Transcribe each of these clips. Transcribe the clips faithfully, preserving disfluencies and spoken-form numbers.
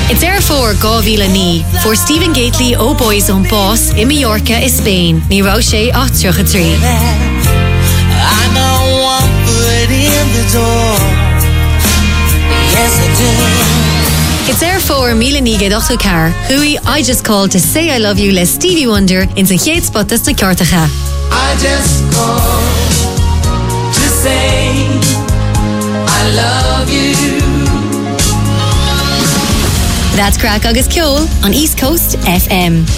It's therefore Gavila Ni for Stephen Gately O Boys on Boss in Mallorca is Spain. Ni Roche Ochtrachatri. I know one foot in the door. Yes, I do. It's therefore Milanige Doctor Car. Hui, I just called to say I love you les Stevie Wonder in zijn geetspot na Kjartacha. I just called to say I love you. That's Crack August Kjol on East Coast F M.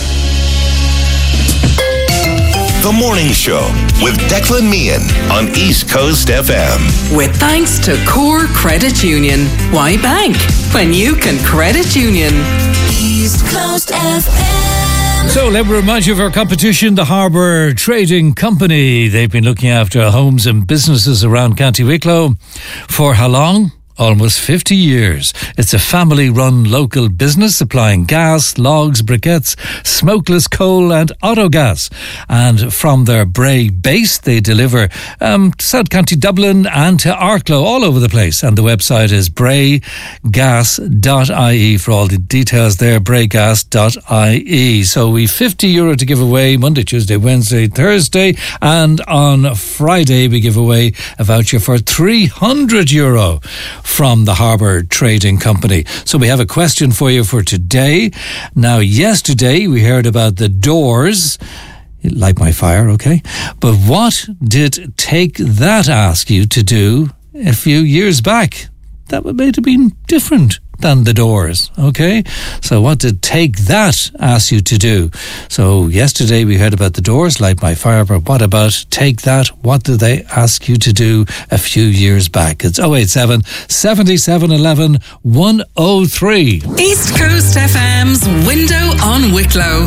The Morning Show with Declan Meehan on East Coast F M. With thanks to Core Credit Union. Why bank when you can credit union? East Coast F M. So let me remind you of our competition, the Harbour Trading Company. They've been looking after homes and businesses around County Wicklow for how long? Almost fifty years. It's a family-run local business supplying gas, logs, briquettes, smokeless coal and autogas. And from their Bray base, they deliver um, to South County Dublin and to Arklow, all over the place. And the website is bray gas dot I E for all the details there, bray gas dot I E. So we've fifty euro to give away Monday, Tuesday, Wednesday, Thursday. And on Friday, we give away a voucher for three hundred euro. From the Harbour Trading Company. So we have a question for you for today. Now, yesterday we heard about the Doors. Light my fire, okay? But what did Take That ask you to do a few years back? That would have been different than the Doors, okay? So what did Take That ask you to do? So yesterday we heard about the Doors, Light My Fire, but what about Take That? What did they ask you to do a few years back? It's oh eight seven, seven seven one one, one oh three. East Coast F M's Window on Wicklow.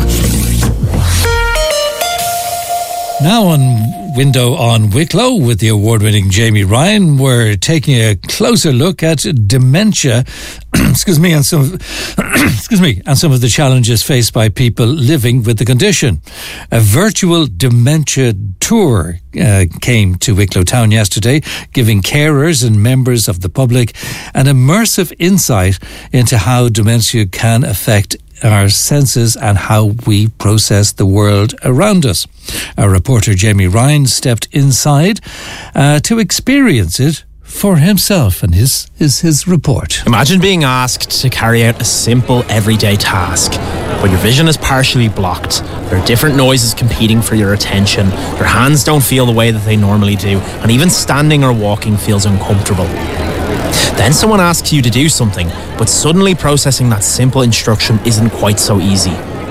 Now on Window on Wicklow with the award-winning Jamie Ryan, we're taking a closer look at dementia. excuse me, and some, excuse me, and some of the challenges faced by people living with the condition. A virtual dementia tour uh, came to Wicklow Town yesterday, giving carers and members of the public an immersive insight into how dementia can affect our senses and how we process the world around us. Our reporter Jamie Ryan stepped inside uh, to experience it for himself, and his, his, his report. Imagine being asked to carry out a simple everyday task, but your vision is partially blocked. There are different noises competing for your attention. Your hands don't feel the way that they normally do, and even standing or walking feels uncomfortable. Then someone asks you to do something, but suddenly processing that simple instruction isn't quite so easy.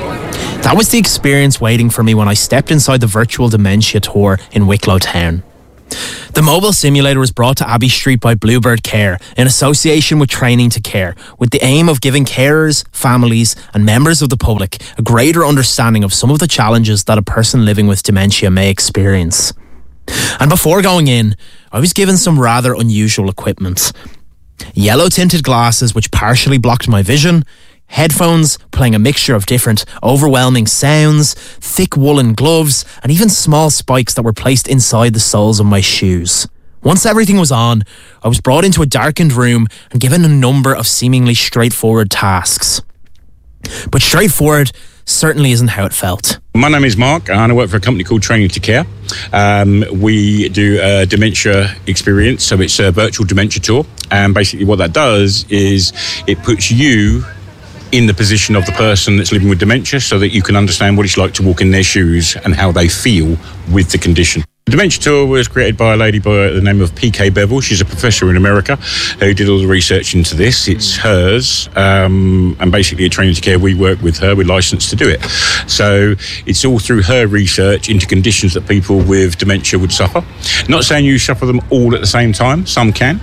That was the experience waiting for me when I stepped inside the virtual dementia tour in Wicklow Town. The mobile simulator was brought to Abbey Street by Bluebird Care in association with Training to Care, with the aim of giving carers, families and members of the public a greater understanding of some of the challenges that a person living with dementia may experience. And before going in, I was given some rather unusual equipment. Yellow tinted glasses which partially blocked my vision, headphones playing a mixture of different overwhelming sounds, thick woolen gloves, and even small spikes that were placed inside the soles of my shoes. Once everything was on, I was brought into a darkened room and given a number of seemingly straightforward tasks. But straightforward certainly isn't how it felt. My name is Mark and I work for a company called Training to Care. Um, we do a dementia experience, so it's a virtual dementia tour, and basically what that does is it puts you in the position of the person that's living with dementia so that you can understand what it's like to walk in their shoes and how they feel with the condition. The Dementia Tour was created by a lady by the name of P K Bevel. She's a professor in America who did all the research into this. It's hers, um, and basically at Training to Care, we work with her. We're licensed to do it. So it's all through her research into conditions that people with dementia would suffer. Not saying you suffer them all at the same time. Some can.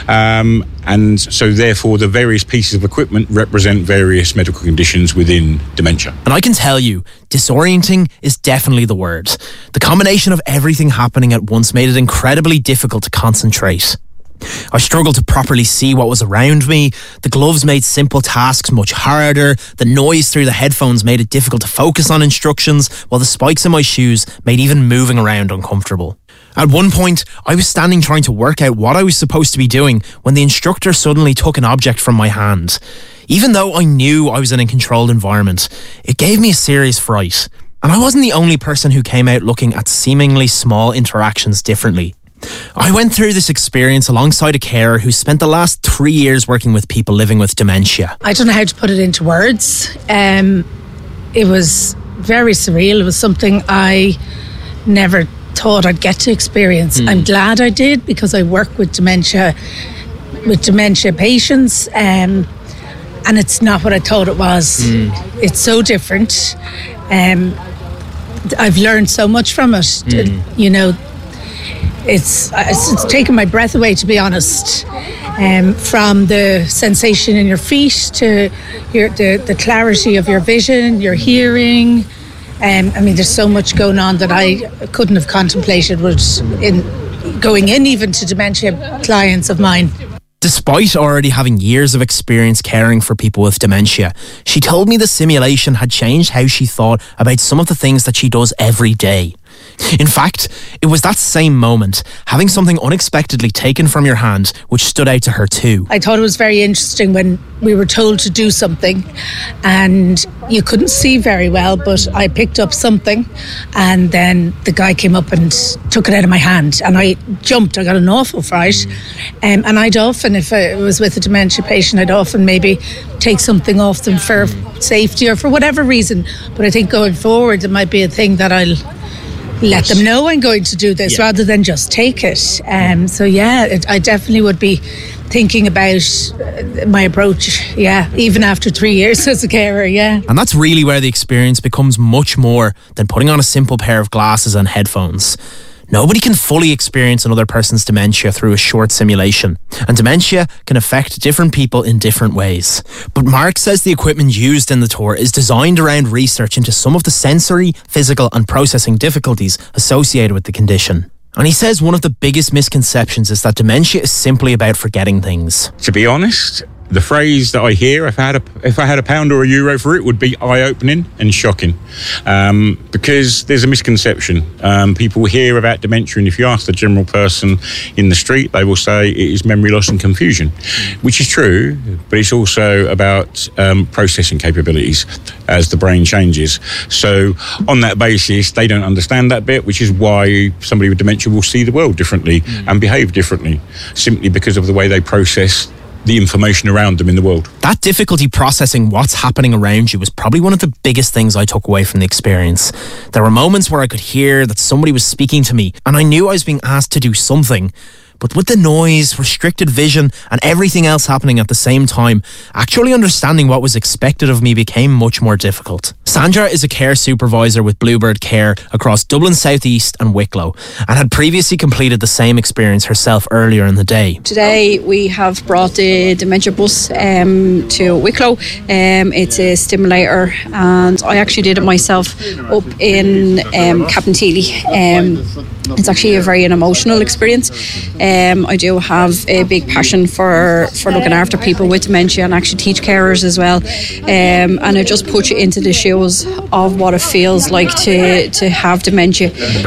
Um, and so therefore the various pieces of equipment represent various medical conditions within dementia. And I can tell you, disorienting is definitely the word. The combination of everything happening at once made it incredibly difficult to concentrate. I struggled to properly see what was around me. The gloves made simple tasks much harder. The noise through the headphones made it difficult to focus on instructions, while the spikes in my shoes made even moving around uncomfortable. At one point, I was standing trying to work out what I was supposed to be doing when the instructor suddenly took an object from my hand. Even though I knew I was in a controlled environment, it gave me a serious fright. And I wasn't the only person who came out looking at seemingly small interactions differently. I went through this experience alongside a carer who spent the last three years working with people living with dementia. I don't know how to put it into words. Um, it was very surreal. It was something I never thought I'd get to experience. Mm. I'm glad I did, because I work with dementia, with dementia patients, um, and it's not what I thought it was. Mm. It's so different. Um, I've learned so much from it. Mm. You know, it's, it's it's taken my breath away, to be honest. Um, from the sensation in your feet to your the, the clarity of your vision, your hearing. Um, I mean, there's so much going on that I couldn't have contemplated was in going in even to dementia clients of mine. Despite already having years of experience caring for people with dementia, she told me the simulation had changed how she thought about some of the things that she does every day. In fact, it was that same moment, having something unexpectedly taken from your hand, which stood out to her too. I thought it was very interesting when we were told to do something and you couldn't see very well, but I picked up something and then the guy came up and took it out of my hand and I jumped. I got an awful fright. Um, and I'd often, if I was with a dementia patient, I'd often maybe take something off them for safety or for whatever reason. But I think going forward, it might be a thing that I'll let them know I'm going to do this, yeah, rather than just take it. Um, so yeah, it, I definitely would be thinking about my approach, yeah, even after three years as a carer, yeah. And that's really where the experience becomes much more than putting on a simple pair of glasses and headphones. Nobody can fully experience another person's dementia through a short simulation, and dementia can affect different people in different ways. But Mark says the equipment used in the tour is designed around research into some of the sensory, physical and processing difficulties associated with the condition. And he says one of the biggest misconceptions is that dementia is simply about forgetting things. To be honest, the phrase that I hear, if I had a if I had a pound or a euro for it, would be eye-opening and shocking, um, because there's a misconception. Um, people hear about dementia, and if you ask the general person in the street, they will say it is memory loss and confusion, which is true, but it's also about um, processing capabilities as the brain changes. So on that basis, they don't understand that bit, which is why somebody with dementia will see the world differently mm. and behave differently, simply because of the way they process the information around them in the world. That difficulty processing what's happening around you was probably one of the biggest things I took away from the experience. There were moments where I could hear that somebody was speaking to me and I knew I was being asked to do something, but with the noise, restricted vision and everything else happening at the same time, actually understanding what was expected of me became much more difficult. Sandra is a care supervisor with Bluebird Care across Dublin South East and Wicklow and had previously completed the same experience herself earlier in the day. Today we have brought the dementia bus um, to Wicklow. Um, it's a stimulator and I actually did it myself up in um, Capinteely. Um, it's actually a very an emotional experience. Um, I do have a big passion for, for looking after people with dementia and actually teach carers as well. Um, and it just puts you into the shoes of what it feels like to, to have dementia.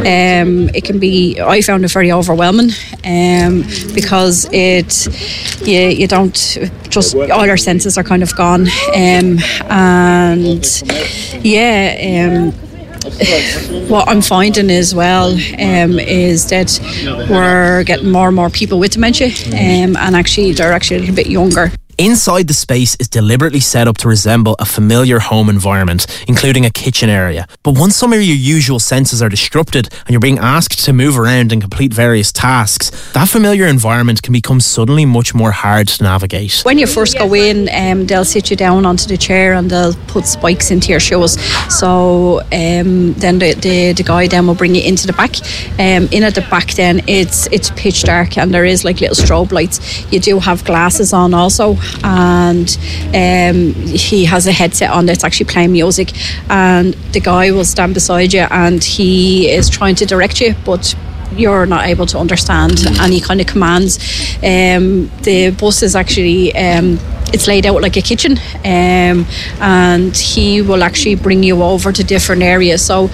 Um, it can be, I found it very overwhelming um, because it you, you don't, just all your senses are kind of gone. Um, and yeah, um, what I'm finding as well um, is that we're getting more and more people with dementia um, and actually they're actually a little bit younger. Inside the space is deliberately set up to resemble a familiar home environment, including a kitchen area. But once some of your usual senses are disrupted and you're being asked to move around and complete various tasks, that familiar environment can become suddenly much more hard to navigate. When you first go in, um, they'll sit you down onto the chair and they'll put spikes into your shoes. So um, then the, the, the guy then will bring you into the back. Um, in at the back then, it's, it's pitch dark and there is like little strobe lights. You do have glasses on also. And um, he has a headset on that's actually playing music and the guy will stand beside you and he is trying to direct you but you're not able to understand any kind of commands. Um, the bus is actually um, it's laid out like a kitchen um, and he will actually bring you over to different areas. So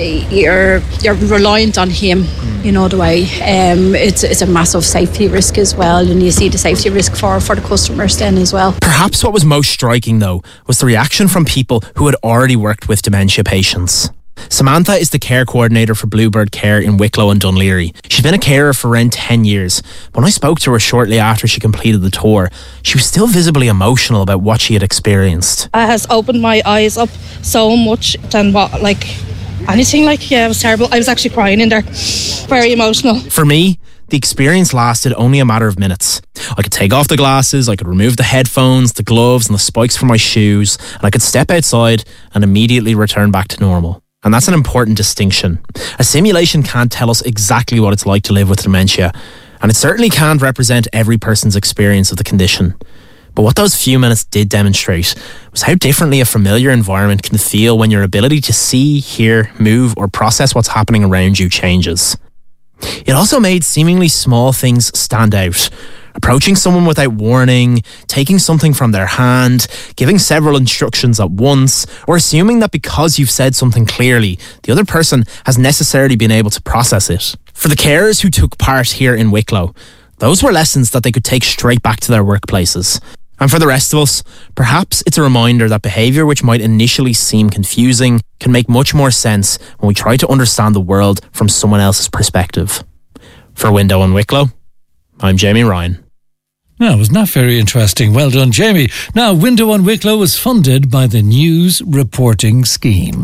you're you're reliant on him, you know, the way. Um, it's it's a massive safety risk as well, and you see the safety risk for, for the customers then as well. Perhaps what was most striking, though, was the reaction from people who had already worked with dementia patients. Samantha is the care coordinator for Bluebird Care in Wicklow and Dunleary. She's been a carer for around ten years. When I spoke to her shortly after she completed the tour, she was still visibly emotional about what she had experienced. It has opened my eyes up so much than what, like, anything. Like, yeah, it was terrible. I was actually crying in there. Very emotional. For me, the experience lasted only a matter of minutes. I could take off the glasses, I could remove the headphones, the gloves and the spikes from my shoes, and I could step outside and immediately return back to normal. And that's an important distinction. A simulation can't tell us exactly what it's like to live with dementia, and it certainly can't represent every person's experience of the condition. But what those few minutes did demonstrate was how differently a familiar environment can feel when your ability to see, hear, move, or process what's happening around you changes. It also made seemingly small things stand out. Approaching someone without warning, taking something from their hand, giving several instructions at once, or assuming that because you've said something clearly, the other person has necessarily been able to process it. For the carers who took part here in Wicklow, those were lessons that they could take straight back to their workplaces. And for the rest of us, perhaps it's a reminder that behaviour which might initially seem confusing can make much more sense when we try to understand the world from someone else's perspective. For Window on Wicklow, I'm Jamie Ryan. Now, wasn't that very interesting? Well done, Jamie. Now, Window on Wicklow was funded by the News Reporting Scheme.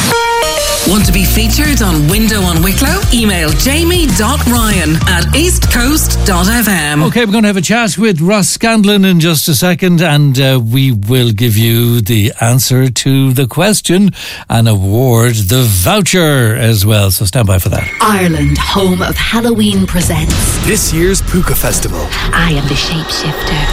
Want to be featured on Window on Wicklow? Email jamie.ryan at eastcoast.fm. Okay, we're going to have a chat with Ross Scanlon in just a second, and uh, we will give you the answer to the question and award the voucher as well. So stand by for that. Ireland, home of Halloween, presents this year's Puka Festival. I am the shapeshifter,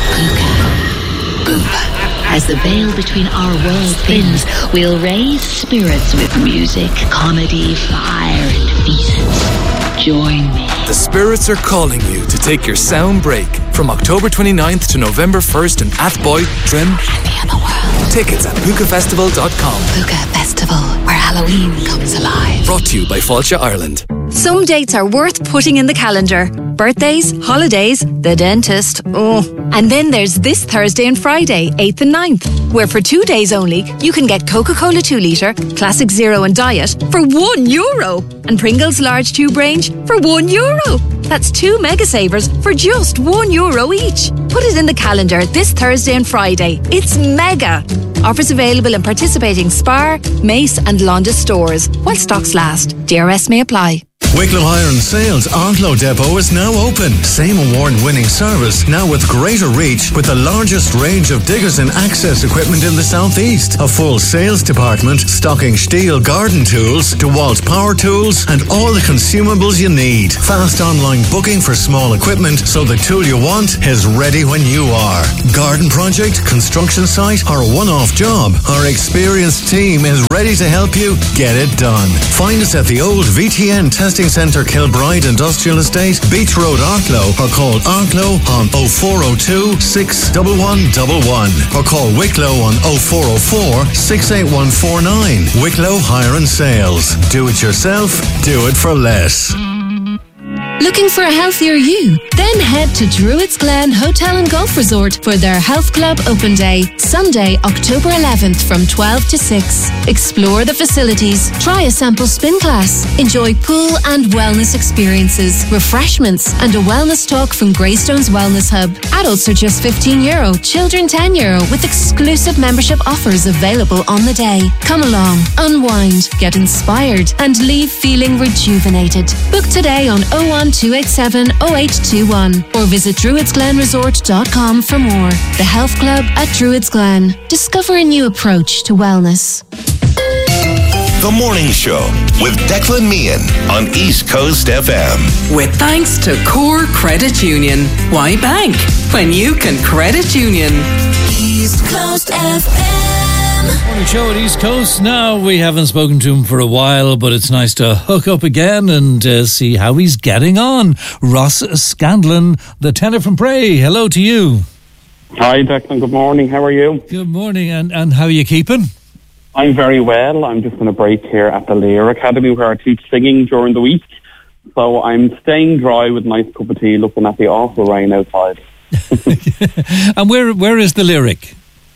Puka. Boop. As the veil between our worlds thins, we'll raise spirits with music, comedy, fire, and feasts. Join me. The spirits are calling you to take your sound break from October twenty-ninth to November first in Athboy, Trim, and the other world. Tickets at puka festival dot com. Puka Festival, where Halloween comes alive. Brought to you by Fáilte Ireland. Some dates are worth putting in the calendar. Birthdays, holidays, the dentist, oh. And then there's this Thursday and Friday, eighth and ninth, where for two days only, you can get Coca-Cola two litre, Classic Zero and Diet for one euro. And Pringles large tube range for one euro. That's two mega savers for just one euro each. Put it in the calendar this Thursday and Friday. It's mega. Offers available in participating Spar, Mace and Londis stores while stocks last. D R S may apply. Wicklow Iron Sales Arklow Depot is now open. Same award-winning service, now with greater reach, with the largest range of diggers and access equipment in the southeast. A full sales department stocking Stihl garden tools, DeWalt power tools, and all the consumables you need. Fast online booking for small equipment, so the tool you want is ready when you are. Garden project, construction site, or a one-off job, our experienced team is ready to help you get it done. Find us at the old V T N testing Centre Kilbride Industrial Estate, Beach Road, Arklow, or call Arklow on oh four oh two, six one one one one, or call Wicklow on oh four oh four, six eight one four nine. Wicklow Hire and Sales. Do it yourself, do it for less. Looking for a healthier you? Then head to Druids Glen Hotel and Golf Resort for their Health Club Open Day, Sunday, October eleventh from twelve to six. Explore the facilities, try a sample spin class, enjoy pool and wellness experiences, refreshments, and a wellness talk from Greystones Wellness Hub. Adults are just fifteen euro, children ten euro, with exclusive membership offers available on the day. Come along, unwind, get inspired, and leave feeling rejuvenated. Book today on oh one two eight seven oh eight two one or visit druids glen resort dot com for more. The Health Club at Druids Glen. Discover a new approach to wellness. The Morning Show with Declan Meehan on East Coast F M. With thanks to Core Credit Union. Why bank when you can credit union? East Coast F M. Morning Show at East Coast. Now, we haven't spoken to him for a while, but it's nice to hook up again and uh, see how he's getting on. Ross Scanlon, the tenor from Bray. Hello to you. Hi, Declan. Good morning. How are you? Good morning. And, and how are you keeping? I'm very well. I'm just on a break here at the Lear Academy where I teach singing during the week. So I'm staying dry with a nice cup of tea looking at the awful rain outside. And where where is the Lyric?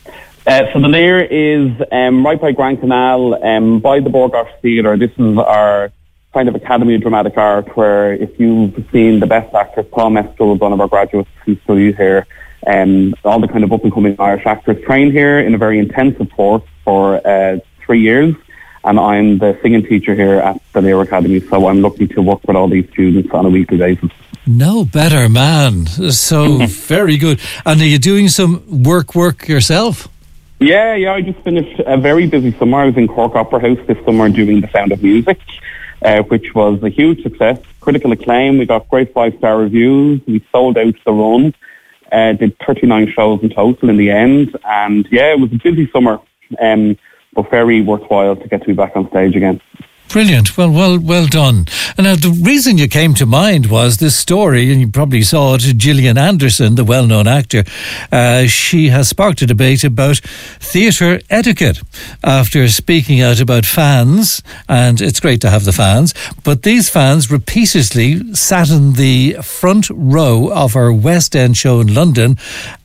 Uh, so the Lear is um, right by Grand Canal, um, by the Borgosh Theatre. This is our kind of Academy of Dramatic Art where if you've seen the best actress, Paul Mescal was one of our graduates who studied here. Um, all the kind of up-and-coming Irish actors train here in a very intensive course for uh, three years. And I'm the singing teacher here at the Lear Academy, so I'm lucky to work with all these students on a weekly basis. No better man. So very good. And are you doing some work work yourself? Yeah, yeah, I just finished a very busy summer. I was in Cork Opera House this summer doing The Sound of Music, uh, which was a huge success, critical acclaim. We got great five-star reviews. We sold out the run, uh, did thirty-nine shows in total in the end. And yeah, it was a busy summer, um, but very worthwhile to get to be back on stage again. Brilliant. Well, well, well done. And now the reason you came to mind was this story, and you probably saw it, Gillian Anderson, the well-known actor. Uh, she has sparked a debate about theatre etiquette after speaking out about fans, and it's great to have the fans, but these fans repeatedly sat in the front row of her West End show in London,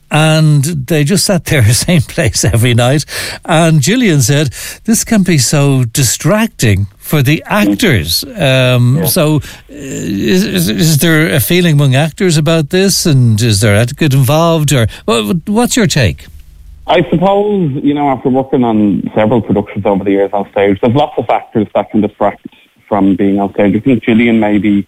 and they just sat there, same place every night. And Gillian said, this can be so distracting for the actors. Um, yeah. So uh, is, is, is there a feeling among actors about this? And is there etiquette involved? Or what, what's your take? I suppose, you know, after working on several productions over the years on stage, there's lots of factors that can distract from being on stage. I think Gillian maybe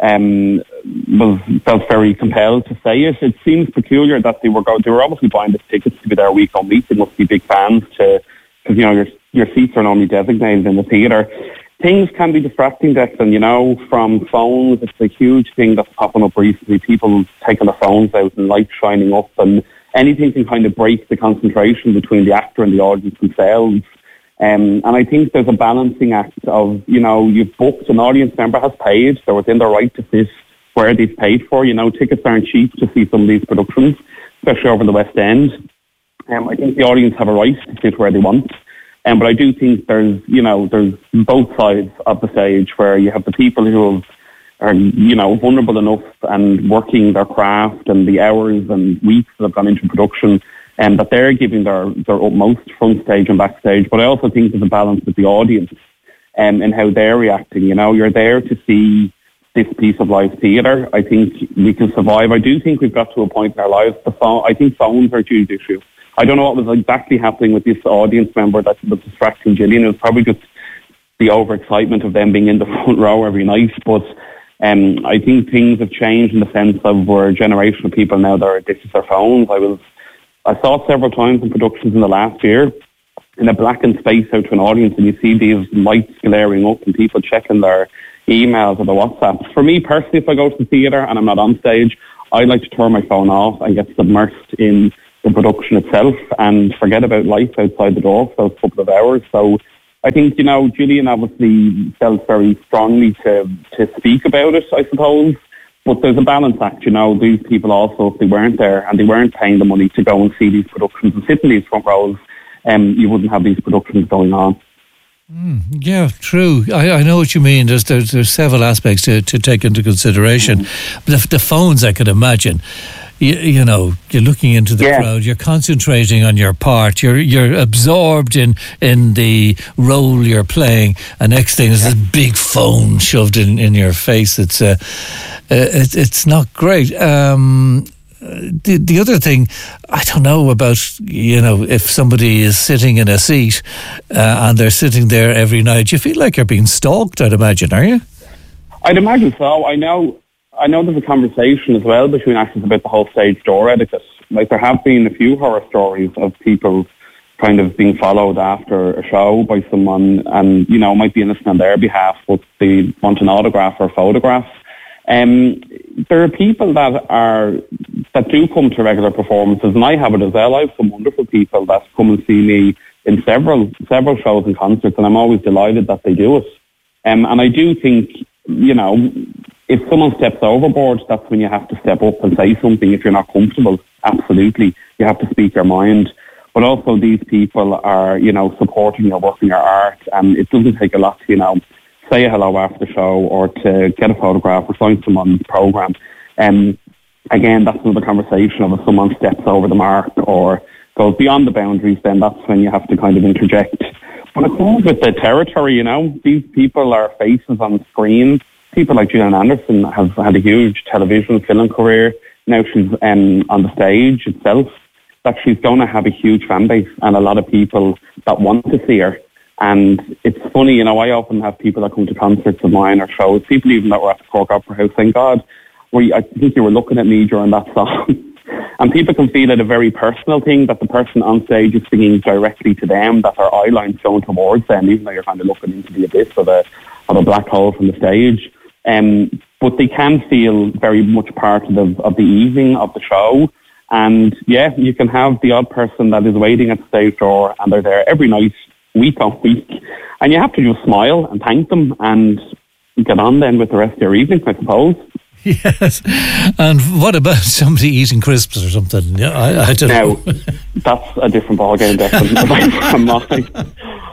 um, was felt very compelled to say it. It seems peculiar that they were go- they were obviously buying the tickets to be there week on week. They must be big fans to, because you know your your seats are normally designated in the theatre. Things can be distracting, Declan. You know, from phones. It's a huge thing that's popping up recently. People taking their phones out and lights shining up, and anything can kind of break the concentration between the actor and the audience themselves. Um, and I think there's a balancing act of, you know, you've booked, an audience member has paid, they're within their right to sit where they've paid for. You know, tickets aren't cheap to see some of these productions, especially over the West End. Um, I think the audience have a right to sit where they want. Um, but I do think there's, you know, there's both sides of the stage where you have the people who have, are, you know, vulnerable enough and working their craft and the hours and weeks that have gone into production, and that they're giving their, their utmost front stage and backstage. But I also think there's a balance with the audience um, and how they're reacting. You know, you're there to see this piece of live theatre. I think we can survive. I do think we've got to a point in our lives. The phone, I think phones are a huge issue. I don't know what was exactly happening with this audience member that was distracting Gillian. It was probably just the overexcitement of them being in the front row every night. But um, I think things have changed in the sense of we're a generation of people now that are addicted to their phones. I was I saw it several times in productions in the last year, in a blackened space out to an audience, and you see these lights glaring up and people checking their emails or their WhatsApps. For me personally, if I go to the theatre and I'm not on stage, I like to turn my phone off and get submersed in the production itself and forget about life outside the door for those couple of hours. So I think, you know, Gillian obviously felt very strongly to, to speak about it, I suppose. But there's a balance act, you know. These people also, if they weren't there and they weren't paying the money to go and see these productions and sit in these front rows, um, you wouldn't have these productions going on. Mm, yeah, true. I, I know what you mean. There's there's, there's several aspects to, to take into consideration. Mm. But the, the phones, I could imagine. You, you know, you're looking into the yeah. crowd. You're concentrating on your part. You're you're absorbed in, in the role you're playing. And next thing is this big phone shoved in, in your face. It's uh, it, it's not great. Um, the the other thing, I don't know about, you know, if somebody is sitting in a seat uh, and they're sitting there every night. You feel like you're being stalked, I'd imagine, are you? I'd imagine so. I know. I know there's a conversation as well between actors about the whole stage door etiquette. Like, there have been a few horror stories of people kind of being followed after a show by someone and, you know, might be innocent on their behalf, but they want an autograph or a photograph. Um, there are people that are, that do come to regular performances, and I have it as well. I have some wonderful people that come and see me in several, several shows and concerts, and I'm always delighted that they do it. Um, and I do think, you know, if someone steps overboard, that's when you have to step up and say something. If you're not comfortable, absolutely, you have to speak your mind. but also these people are, you know, supporting your work and your art, and it doesn't take a lot to, you know, say hello after the show or to get a photograph or sign someone's programme. Um, again, that's another conversation of if someone steps over the mark or goes beyond the boundaries, then that's when you have to kind of interject. But it comes with the territory, you know. These people are faces on the screen. People like Gillian Anderson have had a huge television film career. Now she's um, on the stage itself. That she's going to have a huge fan base and a lot of people that want to see her. And it's funny, you know, I often have people that come to concerts of mine or shows, people even that were at the Cork Opera House saying, God, were you, I think you were looking at me during that song. And people can feel it a very personal thing, that the person on stage is singing directly to them, that their eye line's going towards them, even though you're kind of looking into the abyss of a, of a black hole from the stage. Um, but they can feel very much part of the, of the evening of the show. And yeah, you can have the odd person that is waiting at the stage door and they're there every night, week on week. And you have to just smile and thank them and get on then with the rest of your evening, I suppose. Yes. And what about somebody eating crisps or something? Yeah, I, I don't now, know. That's a different ballgame, definitely.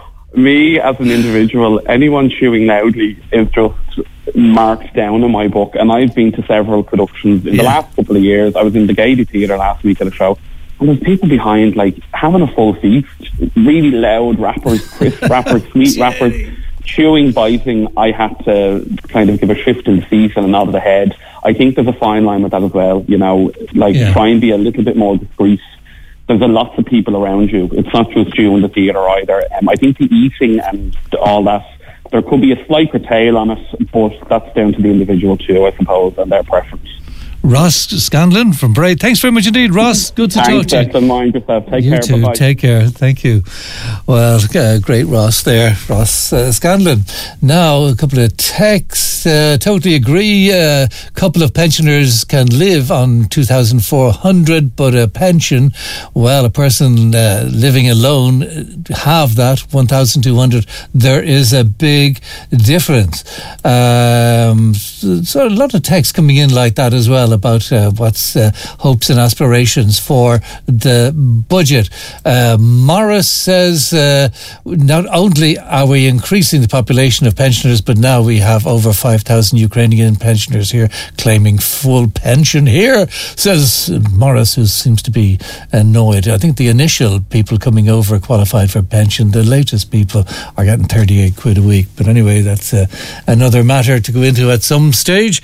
Me as an individual, anyone chewing loudly is just marked down in my book. And I've been to several productions in yeah. the last couple of years. I was in the Gaiety Theatre last week at a show, and there's people behind, like, having a full feast, really loud rappers, crisp rappers, sweet rappers, chewing, biting. I had to kind of give a shift in the seat and a nod of the head. I think there's a fine line with that as well, you know, like yeah. try and be a little bit more discreet. There's a lot of people around you. It's not just you in the theatre either. Um, I think the eating and all that, there could be a slight curtail on it, but that's down to the individual too, I suppose, and their preference. Ross Scanlon from Bray. Thanks very much indeed, Ross. Good to Thanks, talk to you. Mind yourself. Take you care. Too. Bye-bye. Take care. Thank you. Well, uh, great Ross there, Ross uh, Scanlon. Now, a couple of texts. Uh, totally agree. A uh, couple of pensioners can live on two thousand four hundred, but a pension, well, a person uh, living alone have that one thousand two hundred. There is a big difference. Um, so a lot of texts coming in like that as well, about uh, what's uh, hopes and aspirations for the budget. Uh, Morris says uh, not only are we increasing the population of pensioners, but now we have over five thousand Ukrainian pensioners here claiming full pension here, says Morris, who seems to be annoyed. I think the initial people coming over qualified for pension. The latest people are getting thirty-eight quid a week. But anyway, that's uh, another matter to go into at some stage.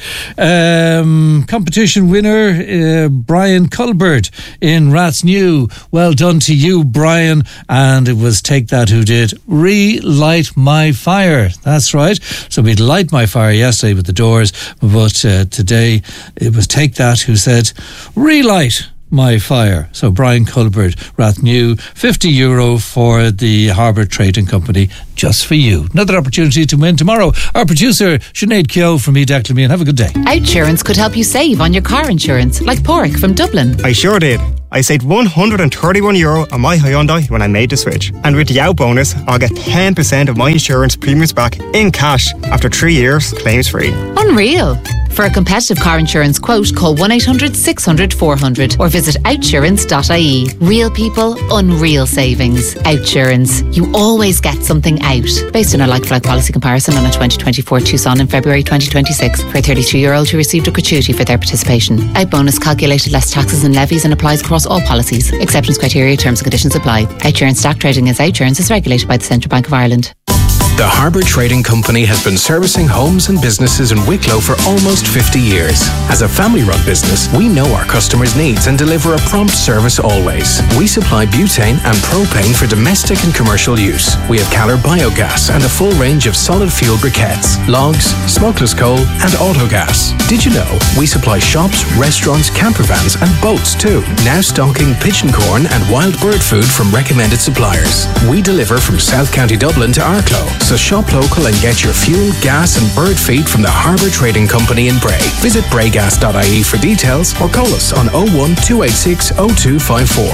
Um, competition winner uh, Brian Culbert in Rathnew. Well done to you, Brian. And it was Take That who did Relight My Fire. That's right. So we'd Light My Fire yesterday with the Doors, but uh, today it was Take That who said Relight My Fire. So Brian Culbert, Rathnew, fifty euro for the Harbour Trading Company, just for you. Another opportunity to win tomorrow. Our producer, Sinead Keogh from me, Declan Meehan. Have a good day. Outsurance could help you save on your car insurance, like Porrick from Dublin. I sure did. I saved one hundred thirty-one euro on my Hyundai when I made the switch. And with the out bonus, I'll get ten percent of my insurance premiums back in cash after three years, claims free. Unreal. For a competitive car insurance quote, call one eight hundred six hundred four hundred or visit outsurance dot I E. Real people, unreal savings. Outsurance. You always get something out. Based on a like-for-like policy comparison on a twenty twenty-four Tucson in February twenty twenty-six. For a thirty-two-year-old who received a gratuity for their participation. Out bonus calculated less taxes and levies and applies across all policies. Exceptions, criteria, terms and conditions apply. Outsurance stock trading as Outsurance is regulated by the Central Bank of Ireland. The Harbour Trading Company has been servicing homes and businesses in Wicklow for almost fifty years. As a family-run business, we know our customers' needs and deliver a prompt service always. We supply butane and propane for domestic and commercial use. We have Caller Biogas and a full range of solid fuel briquettes, logs, smokeless coal and autogas. Did you know we supply shops, restaurants, camper vans and boats too? Now stocking pigeon corn and wild bird food from recommended suppliers. We deliver from South County Dublin to Arklow. So shop local and get your fuel, gas and bird feed from the Harbour Trading Company in Bray. Visit braygas dot I E for details or call us on oh one two eight six oh two five four.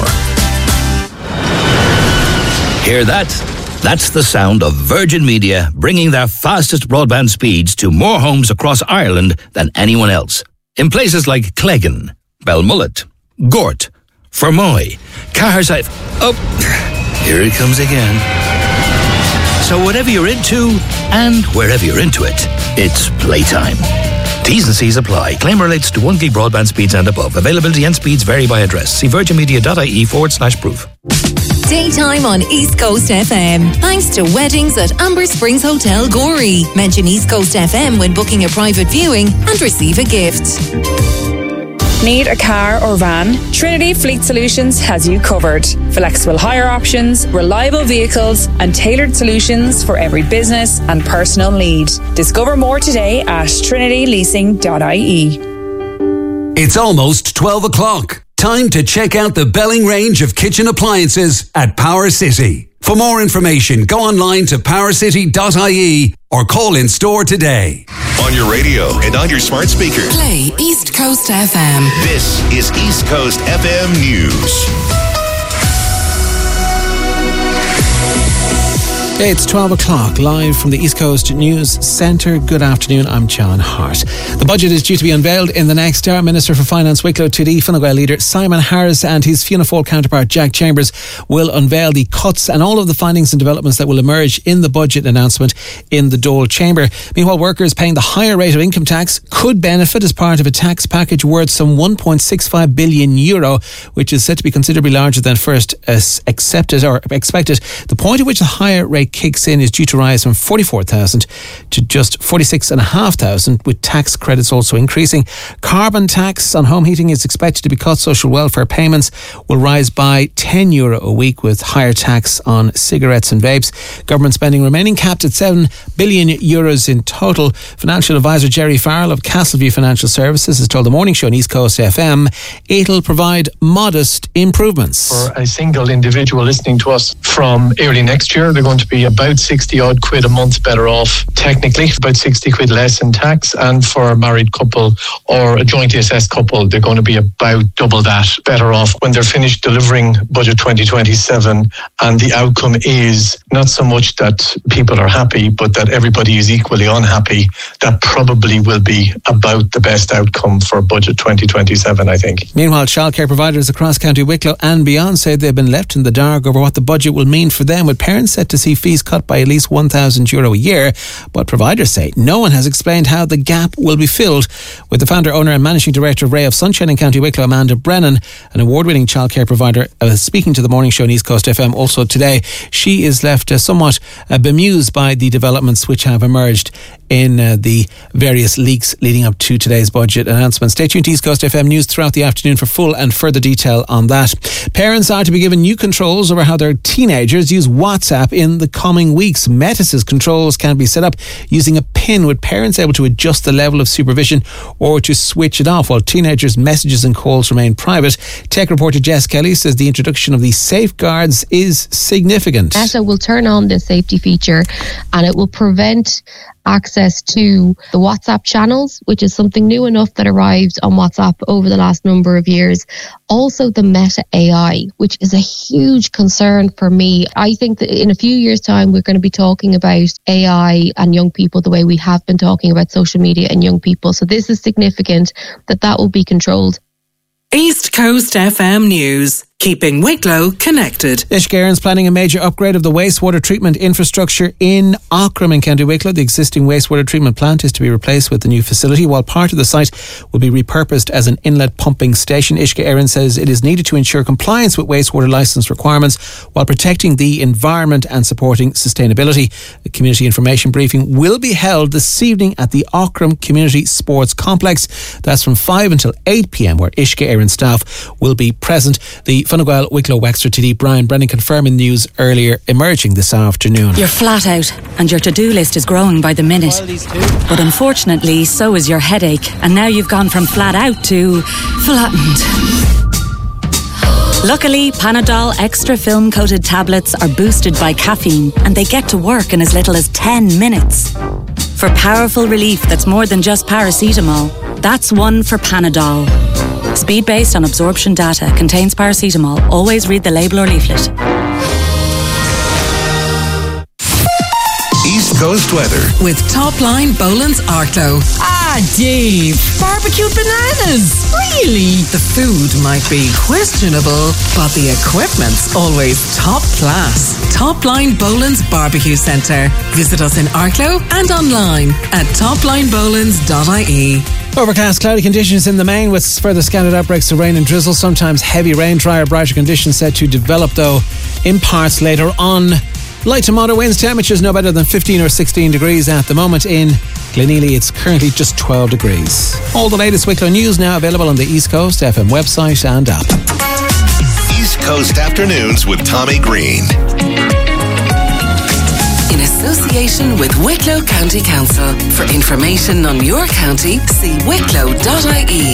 Hear that? That's the sound of Virgin Media bringing their fastest broadband speeds to more homes across Ireland than anyone else. In places like Cleggan, Belmullet, Gort, For Moy, cars I've... Oh, here it comes again. So whatever you're into, and wherever you're into it, it's playtime. T's and C's apply. Claim relates to one gig broadband speeds and above. Availability and speeds vary by address. See virginmedia.ie forward slash proof. Daytime on East Coast F M. Thanks to Weddings at Amber Springs Hotel, Gorey. Mention East Coast F M when booking a private viewing and receive a gift. Need a car or van? Trinity Fleet Solutions has you covered. Flexible hire options, reliable vehicles, and tailored solutions for every business and personal need. Discover more today at trinity leasing dot I E. It's almost twelve o'clock. Time to check out the Belling range of kitchen appliances at Power City. For more information, go online to power city dot I E or call in store today. On your radio and on your smart speaker. Play East Coast F M. This is East Coast F M News. It's twelve o'clock, live from the East Coast News Centre. Good afternoon, I'm John Hart. The budget is due to be unveiled in the next hour. Minister for Finance Wicklow Tudor Fine Gael leader Simon Harris and his Fianna Fáil counterpart Jack Chambers will unveil the cuts and all of the findings and developments that will emerge in the budget announcement in the Dole Chamber. Meanwhile, workers paying the higher rate of income tax could benefit as part of a tax package worth some one point six five billion euro, which is said to be considerably larger than first uh, accepted or expected. The point at which the higher rate kicks in is due to rise from forty-four thousand to just forty-six thousand five hundred, with tax credits also increasing. Carbon tax on home heating is expected to be cut. Social welfare payments will rise by ten euro a week, with higher tax on cigarettes and vapes. Government spending remaining capped at seven billion euros in total. Financial advisor Jerry Farrell of Castleview Financial Services has told the Morning Show on East Coast F M it'll provide modest improvements. For a single individual listening to us from early next year, they're going to be about sixty odd quid a month better off, technically, about sixty quid less in tax. And for a married couple or a jointly assessed couple, they're going to be about double that better off when they're finished delivering Budget twenty twenty-seven. And the outcome is not so much that people are happy, but that everybody is equally unhappy. That probably will be about the best outcome for Budget twenty twenty-seven, I think. Meanwhile, childcare providers across County Wicklow and beyond say they've been left in the dark over what the budget will mean for them, with parents set to see fees cut by at least one thousand euro a year. But providers say no one has explained how the gap will be filled. With the founder, owner and managing director of Ray of Sunshine in County Wicklow, Amanda Brennan, an award-winning childcare provider, uh, speaking to the Morning Show on East Coast F M also today. She is left uh, somewhat uh, bemused by the developments which have emerged in uh, the various leaks leading up to today's budget announcement. Stay tuned to East Coast F M News throughout the afternoon for full and further detail on that. Parents are to be given new controls over how their teenagers use WhatsApp in the coming weeks. Metis's controls can be set up using a pin, with parents able to adjust the level of supervision or to switch it off, while teenagers' messages and calls remain private. Tech reporter Jess Kelly says the introduction of these safeguards is significant. Meta will turn on the safety feature and it will prevent access to the WhatsApp channels, which is something new enough that arrived on WhatsApp over the last number of years. Also the Meta A I, which is a huge concern for me. I think that in a few years' time, we're going to be talking about A I and young people the way we have been talking about social media and young people. So this is significant that that will be controlled. East Coast F M News. Keeping Wicklow connected. Uisce Éireann's planning a major upgrade of the wastewater treatment infrastructure in Aughrim in County Wicklow. The existing wastewater treatment plant is to be replaced with the new facility, while part of the site will be repurposed as an inlet pumping station. Uisce Éireann says it is needed to ensure compliance with wastewater licence requirements while protecting the environment and supporting sustainability. A community information briefing will be held this evening at the Aughrim Community Sports Complex. That's from five until eight p.m, where Uisce Éireann staff will be present. The Fine Gael Wicklow Wexford T D Brian Brennan confirming news earlier emerging this afternoon. You're flat out and your to-do list is growing by the minute. But unfortunately, so is your headache, and now you've gone from flat out to flattened. Luckily, Panadol Extra Film Coated tablets are boosted by caffeine and they get to work in as little as ten minutes. For powerful relief that's more than just paracetamol, that's one for Panadol. Speed based on absorption data, contains paracetamol. Always read the label or leaflet. East East Coast weather. With Topline Boland's Arklow. Ah, Dave, barbecued bananas. Really? The food might be questionable, but the equipment's always top class. Topline Boland's Barbecue Centre. Visit us in Arklow and online at topline bolands dot I E. Overcast, cloudy conditions in the main with further scattered outbreaks of rain and drizzle. Sometimes heavy rain, drier, brighter conditions set to develop though in parts later on. Light to moderate winds, temperatures no better than fifteen or sixteen degrees at the moment. In Glenealy, it's currently just twelve degrees. All the latest Wicklow news now available on the East Coast F M website and app. East Coast Afternoons with Tommy Green. In association with Wicklow County Council. For information on your county, see wicklow dot I E.